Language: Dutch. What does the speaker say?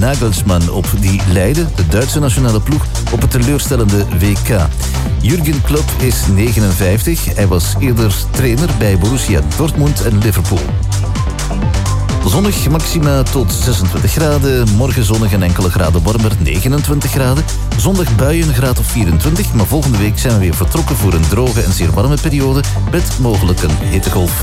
Nagelsmann op, die leidde de Duitse nationale ploeg op het teleurstellende WK. Jurgen Klopp is 59. Hij was eerder trainer bij Borussia Dortmund en Liverpool. Zonnig, maxima tot 26 graden. Morgen zonnig en enkele graden warmer, 29 graden. Zondag buien, graad of 24. Maar volgende week zijn we weer vertrokken voor een droge en zeer warme periode met mogelijk een hittegolf.